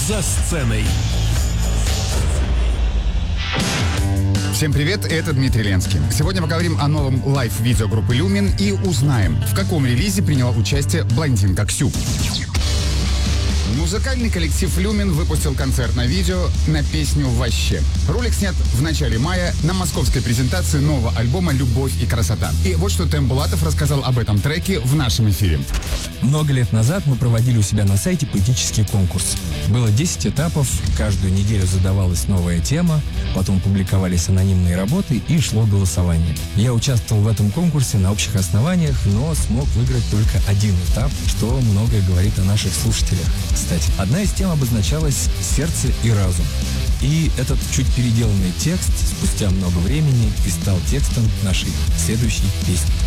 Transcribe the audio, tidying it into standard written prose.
за сценой. Всем привет, это Дмитрий Ленский. Сегодня поговорим о новом лайв-видео группы Lumen и узнаем, в каком релизе приняла участие блондинка Ксю. Музыкальный коллектив Lumen выпустил концертное видео на песню «Ваще». Ролик снят в начале мая на московской презентации нового альбома «Любовь и красота». И вот что Тем Булатов рассказал об этом треке в нашем эфире. Много лет назад мы проводили у себя на сайте поэтический конкурс. Было 10 этапов, каждую неделю задавалась новая тема, потом публиковались анонимные работы и шло голосование. Я участвовал в этом конкурсе на общих основаниях, но смог выиграть только один этап, что многое говорит о наших слушателях. Кстати, одна из тем обозначалась «Сердце и разум». И этот чуть переделанный текст спустя много времени и стал текстом нашей следующей песни.